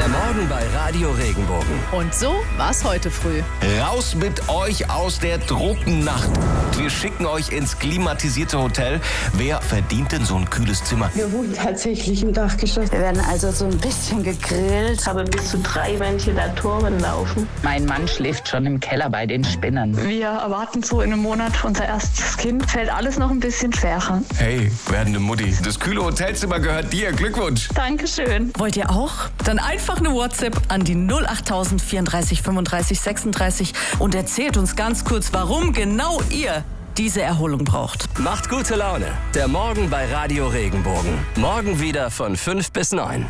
Der Morgen bei Radio Regenbogen. Und so war's heute früh. Raus mit euch aus der Tropennacht. Wir schicken euch ins klimatisierte Hotel. Wer verdient denn so ein kühles Zimmer? Wir wohnen tatsächlich im Dachgeschoss. Wir werden also so ein bisschen gegrillt. Ich habe bis zu 3 Ventilatoren laufen. Mein Mann schläft schon im Keller bei den Spinnern. Wir erwarten so in einem Monat unser erstes Kind. Fällt alles noch ein bisschen schwerer. Hey, werdende Mutti, das kühle Hotelzimmer gehört dir. Glückwunsch. Dankeschön. Wollt ihr auch? Dann einfach eine WhatsApp an die 08000 34 35 36 und erzählt uns ganz kurz, warum genau ihr diese Erholung braucht. Macht gute Laune. Der Morgen bei Radio Regenbogen. Morgen wieder von 5 bis 9.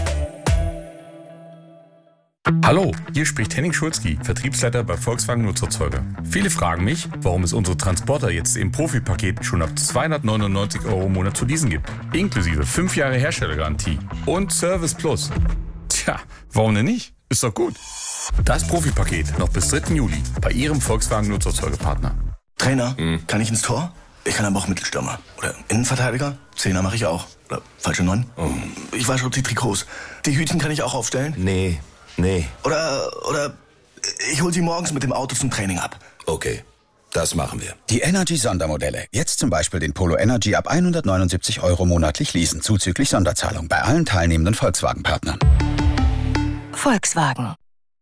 Hallo, hier spricht Henning Schulzki, Vertriebsleiter bei Volkswagen Nutzerzeuger. Viele fragen mich, warum es unsere Transporter jetzt im Profipaket schon ab 299 € im Monat zu leasen gibt. Inklusive 5 Jahre Herstellergarantie und Service Plus. Tja, warum denn nicht? Ist doch gut. Das Profipaket noch bis 3. Juli bei Ihrem Volkswagen Nutzerzeugerpartner. Trainer, kann ich ins Tor? Ich kann aber auch Mittelstürmer. Oder Innenverteidiger? Zehner mache ich auch. Oder falsche 9. Ich wasche auch die Trikots. Die Hütchen kann ich auch aufstellen? Nee. Oder ich hol sie morgens mit dem Auto zum Training ab. Okay, das machen wir. Die Energy-Sondermodelle. Jetzt zum Beispiel den Polo Energy ab 179 € monatlich leasen, zuzüglich Sonderzahlung bei allen teilnehmenden Volkswagen-Partnern. Volkswagen.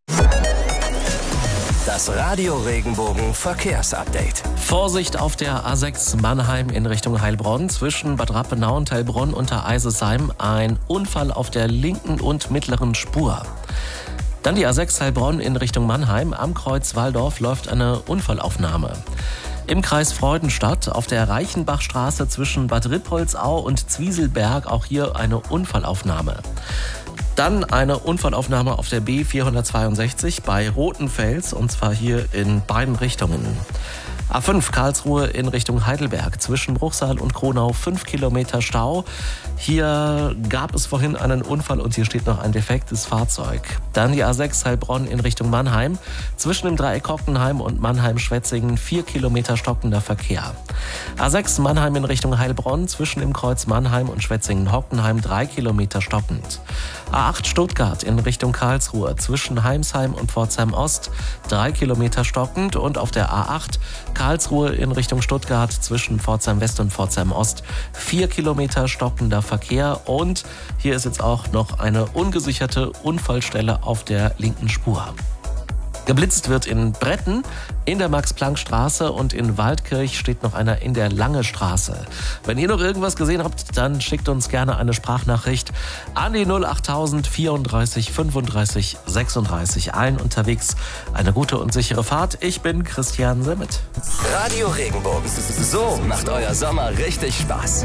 Das Radio Regenbogen Verkehrsupdate. Vorsicht auf der A6 Mannheim in Richtung Heilbronn. Zwischen Bad Rappenau und Heilbronn unter Eisesheim ein Unfall auf der linken und mittleren Spur. Dann die A6 Heilbronn in Richtung Mannheim. Am Kreuz Walldorf läuft eine Unfallaufnahme. Im Kreis Freudenstadt auf der Reichenbachstraße zwischen Bad Rippoldsau und Zwieselberg auch hier eine Unfallaufnahme. Dann eine Unfallaufnahme auf der B462 bei Rothenfels, und zwar hier in beiden Richtungen. A5 Karlsruhe in Richtung Heidelberg, zwischen Bruchsal und Kronau 5 Kilometer Stau. Hier gab es vorhin einen Unfall und hier steht noch ein defektes Fahrzeug. Dann die A6 Heilbronn in Richtung Mannheim, zwischen dem Dreieck Hockenheim und Mannheim-Schwetzingen 4 Kilometer stockender Verkehr. A6 Mannheim in Richtung Heilbronn, zwischen dem Kreuz Mannheim und Schwetzingen-Hockenheim 3 Kilometer stockend. A8 Stuttgart in Richtung Karlsruhe, zwischen Heimsheim und Pforzheim Ost 3 Kilometer stockend und auf der A8 Karlsruhe in Richtung Stuttgart zwischen Pforzheim West und Pforzheim Ost 4 Kilometer stockender Verkehr und hier ist jetzt auch noch eine ungesicherte Unfallstelle auf der linken Spur. Geblitzt wird in Bretten, in der Max-Planck-Straße und in Waldkirch steht noch einer in der Lange-Straße. Wenn ihr noch irgendwas gesehen habt, dann schickt uns gerne eine Sprachnachricht an die 08000 34 35 36. Allen unterwegs eine gute und sichere Fahrt. Ich bin Christian Simmet. Radio Regenbogen. So macht euer Sommer richtig Spaß.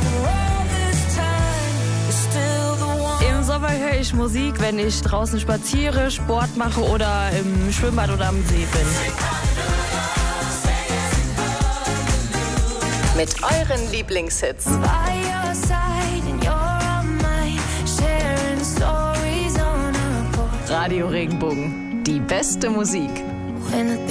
Im Sommer höre ich Musik, wenn ich draußen spaziere, Sport mache oder im Schwimmbad oder am See bin. Mit euren Lieblingshits. Radio Regenbogen. Die beste Musik.